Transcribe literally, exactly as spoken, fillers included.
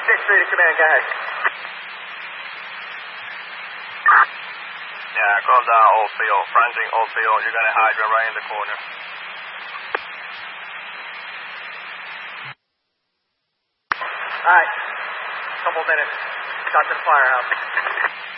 six three to command, go ahead. Yeah, calm down, old field. Fronting old field. You're going to hydrant right in the corner. All right. Couple minutes. Got to the firehouse.